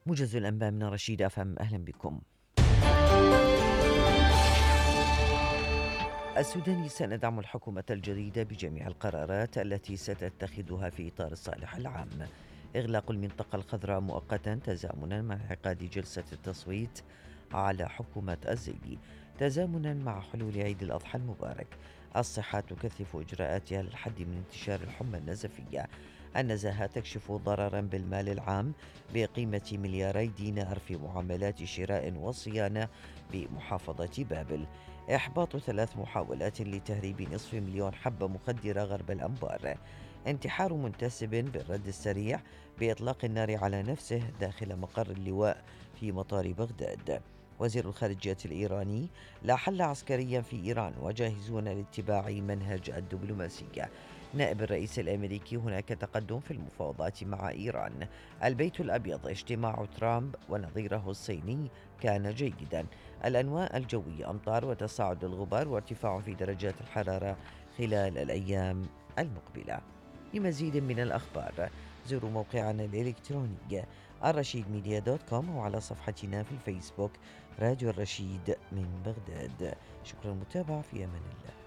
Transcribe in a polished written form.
موجز الأنباء من رشيد أفهم، أهلا بكم. السوداني سندعم الحكومة الجديدة بجميع القرارات التي ستتخذها في إطار الصالح العام. إغلاق المنطقة الخضراء مؤقتا تزامنا مع انعقاد جلسة التصويت على حكومة الزيدي، تزامنا مع حلول عيد الأضحى المبارك. الصحة تكثف إجراءاتها للحد من انتشار الحمى النزفية. النزاهة تكشف ضررا بالمال العام بقيمة ملياري دينار في معاملات شراء وصيانة بمحافظة بابل. إحباط 3 محاولات لتهريب نصف مليون حبة مخدرة غرب الأنبار. انتحار منتسب بالرد السريع بإطلاق النار على نفسه داخل مقر اللواء في مطار بغداد. وزير الخارجية الإيراني: لا حل عسكريا في إيران وجاهزون لاتباع منهج الدبلوماسية. نائب الرئيس الأمريكي: هناك تقدم في المفاوضات مع إيران. البيت الأبيض: اجتماع ترامب ونظيره الصيني كان جيدا. الأنواء الجوية: أمطار وتصاعد الغبار وارتفاع في درجات الحرارة خلال الأيام المقبلة. لمزيد من الأخبار زوروا موقعنا الإلكتروني الرشيد وعلى صفحتنا في الفيسبوك راديو الرشيد من بغداد. شكرا للمتابعة، في أمان الله.